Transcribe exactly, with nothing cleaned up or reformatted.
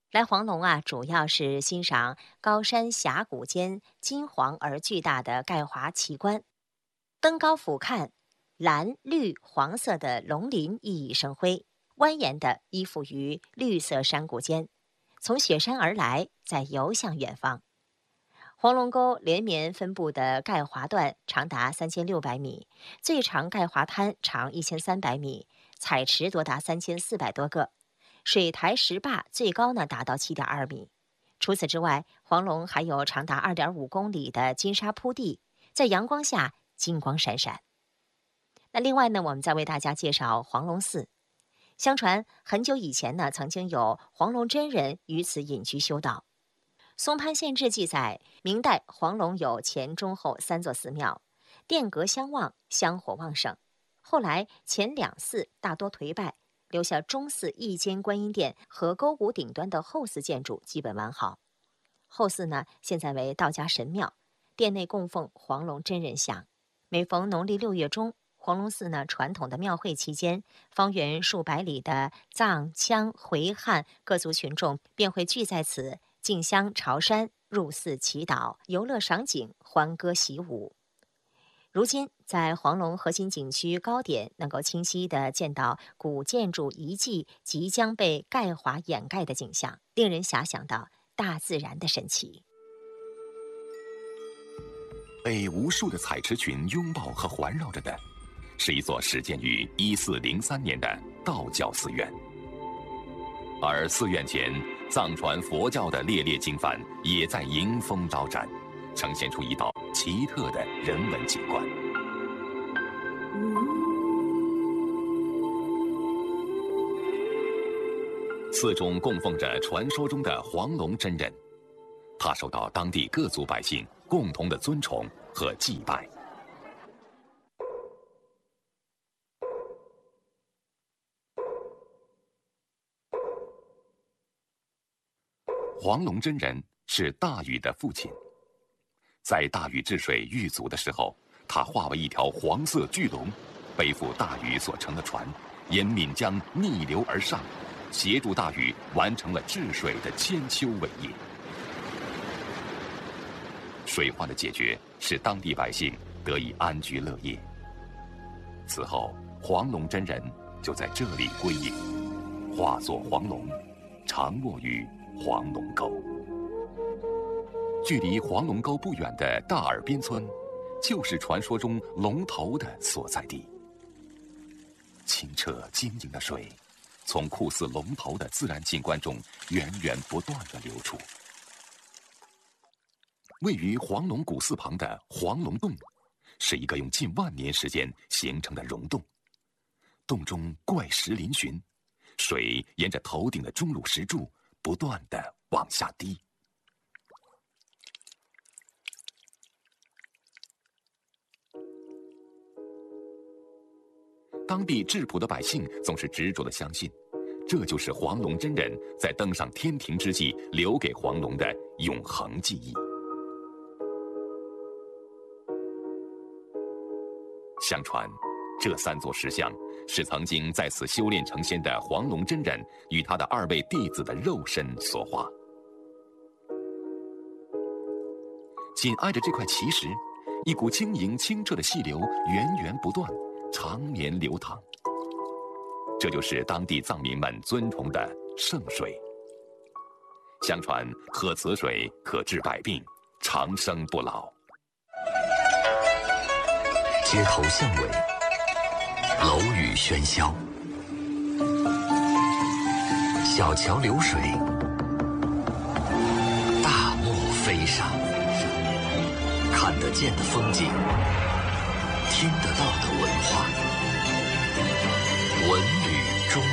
来黄龙啊，主要是欣赏高山峡谷间金黄而巨大的钙华奇观。登高俯瞰，蓝绿黄色的龙鳞熠熠生辉，蜿蜒地依附于绿色山谷间，从雪山而来，再游向远方。黄龙沟连绵分布的钙华段长达三千六百米，最长钙华滩长一千三百米，彩池多达三千四百多个，水台石坝最高呢达到七点二米。除此之外，黄龙还有长达二点五公里的金沙铺地，在阳光下金光闪闪。那另外呢，我们再为大家介绍黄龙寺。相传很久以前呢，曾经有黄龙真人于此隐居修道。松潘县志记载，明代黄龙有前中后三座寺庙，殿阁相望，香火旺盛。后来前两寺大多颓败，留下中寺一间观音殿和沟谷顶端的后寺建筑基本完好。后寺呢，现在为道家神庙，殿内供奉黄龙真人像。每逢农历六月中，黄龙寺呢传统的庙会期间，方圆数百里的藏、羌、回、汉各族群众便会聚在此，进香朝山，入寺祈祷，游乐赏景，欢歌喜舞。如今在黄龙核心景区高点，能够清晰地见到古建筑遗迹即将被钙华掩盖的景象，令人遐想到大自然的神奇。 被无数的彩池群拥抱和环绕着的，是一座始建于一四零三年的道教寺院，而寺院前藏传佛教的烈烈经幡也在迎风招展，呈现出一道奇特的人文景观。寺中供奉着传说中的黄龙真人，他受到当地各族百姓共同的尊崇和祭拜。黄龙真人是大禹的父亲，在大禹治水遇阻的时候，他化为一条黄色巨龙，背负大禹所乘的船，沿岷江逆流而上，协助大禹完成了治水的千秋伟业。水患的解决使当地百姓得以安居乐业。此后，黄龙真人就在这里归隐，化作黄龙，常没于黄龙沟。距离黄龙沟不远的大耳边村，就是传说中龙头的所在地。清澈晶莹的水，从酷似龙头的自然景观中源源不断地流出。位于黄龙古寺旁的黄龙洞，是一个用近万年时间形成的溶洞。洞中怪石嶙峋，水沿着头顶的钟乳石柱不断地往下滴。当地质朴的百姓总是执着地相信，这就是黄龙真人在登上天庭之际留给黄龙的永恒记忆。相传，这三座石像是曾经在此修炼成仙的黄龙真人与他的二位弟子的肉身所化。紧挨着这块奇石，一股晶莹清澈的细流源源不断，长绵流淌。这就是当地藏民们尊崇的圣水。相传，喝此水可治百病，长生不老。 街头巷尾，楼宇喧嚣，小桥流水，大漠飞沙，看得见的风景，听得到的文化，文